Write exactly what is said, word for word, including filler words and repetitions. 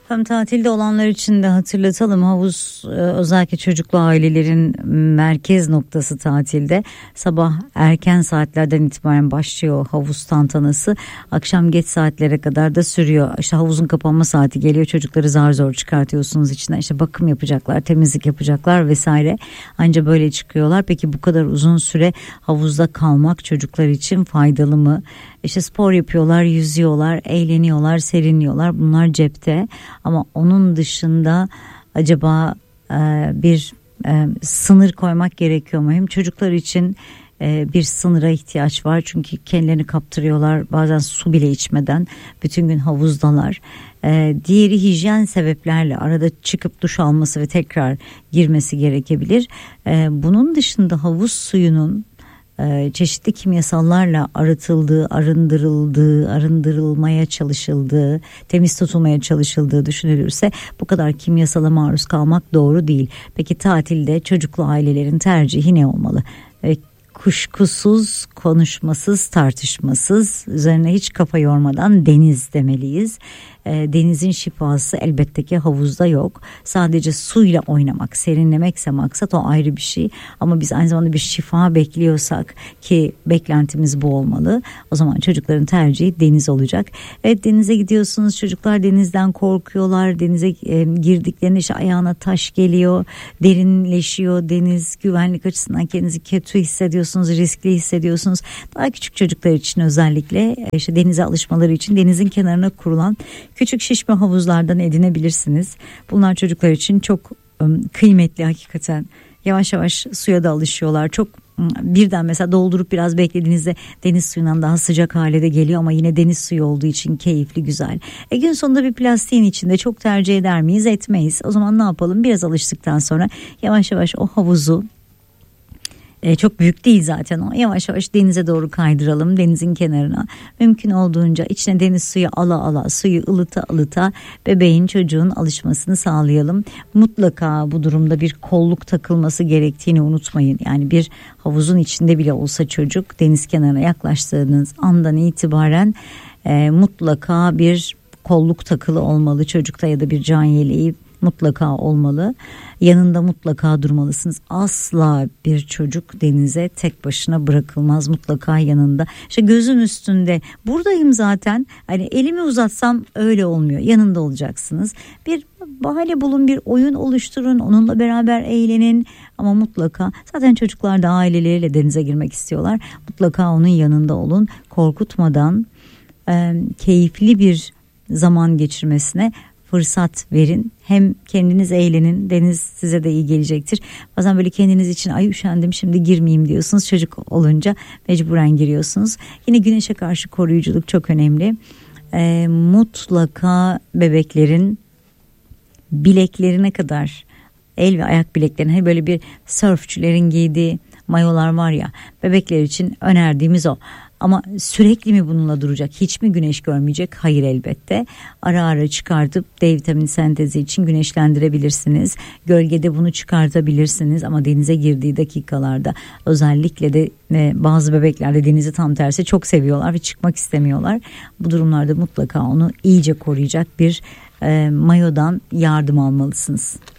Hem tatilde olanlar için de hatırlatalım, havuz özellikle çocuklu ailelerin merkez noktası tatilde. Sabah erken saatlerden itibaren başlıyor havuz tantanası, akşam geç saatlere kadar da sürüyor. İşte havuzun kapanma saati geliyor, çocukları zar zor çıkartıyorsunuz içinden, işte bakım yapacaklar, temizlik yapacaklar vesaire, anca böyle çıkıyorlar. Peki bu kadar uzun süre havuzda kalmak çocuklar için faydalı mı? İşte spor yapıyorlar, yüzüyorlar, eğleniyorlar, serinliyorlar, bunlar cepte. Ama onun dışında acaba e, bir e, sınır koymak gerekiyor mu? Hem çocuklar için e, bir sınıra ihtiyaç var, çünkü kendilerini kaptırıyorlar bazen su bile içmeden, bütün gün havuzdalar. E, diğeri hijyen sebeplerle arada çıkıp duş alması ve tekrar girmesi gerekebilir. E, bunun dışında havuz suyunun çeşitli kimyasallarla arıtıldığı, arındırıldığı, arındırılmaya çalışıldığı, temiz tutulmaya çalışıldığı düşünülürse bu kadar kimyasala maruz kalmak doğru değil. Peki tatilde çocuklu ailelerin tercihi ne olmalı? Kuşkusuz, konuşmasız, tartışmasız, üzerine hiç kafa yormadan deniz demeliyiz. E, denizin şifası elbette ki havuzda yok. Sadece suyla oynamak, serinlemekse maksat, o ayrı bir şey. Ama biz aynı zamanda bir şifa bekliyorsak, ki beklentimiz bu olmalı, o zaman çocukların tercihi deniz olacak. Evet, denize gidiyorsunuz, çocuklar denizden korkuyorlar. Denize e, girdiklerinde işte ayağına taş geliyor, derinleşiyor deniz, güvenlik açısından kendinizi kötü hissediyorsunuz, riskli hissediyorsunuz. Daha küçük çocuklar için özellikle işte denize alışmaları için denizin kenarına kurulan küçük şişme havuzlardan edinebilirsiniz. Bunlar çocuklar için çok kıymetli hakikaten. Yavaş yavaş suya da alışıyorlar. Çok birden mesela doldurup biraz beklediğinizde deniz suyundan daha sıcak hale de geliyor, ama yine deniz suyu olduğu için keyifli, güzel. E gün sonunda bir plastiğin içinde çok tercih eder miyiz? Etmeyiz. O zaman ne yapalım? Biraz alıştıktan sonra yavaş yavaş o havuzu, E, çok büyük değil zaten o, yavaş yavaş denize doğru kaydıralım, denizin kenarına. Mümkün olduğunca içine deniz suyu ala ala, suyu ılıta ılıta bebeğin, çocuğun alışmasını sağlayalım. Mutlaka bu durumda bir kolluk takılması gerektiğini unutmayın. Yani bir havuzun içinde bile olsa çocuk, deniz kenarına yaklaştığınız andan itibaren e, mutlaka bir kolluk takılı olmalı çocukta, ya da bir can yeleği mutlaka olmalı. Yanında mutlaka durmalısınız. Asla bir çocuk denize tek başına bırakılmaz. Mutlaka yanında. İşte gözüm üstünde, buradayım zaten. Hani elimi uzatsam öyle olmuyor. Yanında olacaksınız. Bir bahane bulun, bir oyun oluşturun. Onunla beraber eğlenin. Ama mutlaka, zaten çocuklar da aileleriyle denize girmek istiyorlar. Mutlaka onun yanında olun. Korkutmadan e, keyifli bir zaman geçirmesine fırsat verin. Hem kendiniz eğlenin, deniz size de iyi gelecektir. Bazen böyle kendiniz için ay üşendim şimdi girmeyeyim diyorsunuz. Çocuk olunca mecburen giriyorsunuz. Yine güneşe karşı koruyuculuk çok önemli. Ee, mutlaka bebeklerin bileklerine kadar, el ve ayak bileklerine, hani böyle bir sörfçülerin giydiği mayolar var ya, bebekler için önerdiğimiz o. Ama sürekli mi bununla duracak? Hiç mi güneş görmeyecek? Hayır, elbette. Ara ara çıkartıp D vitamini sentezi için güneşlendirebilirsiniz. Gölgede bunu çıkartabilirsiniz, ama denize girdiği dakikalarda, özellikle de e, bazı bebekler de denizi tam tersi çok seviyorlar ve çıkmak istemiyorlar. Bu durumlarda mutlaka onu iyice koruyacak bir e, mayodan yardım almalısınız.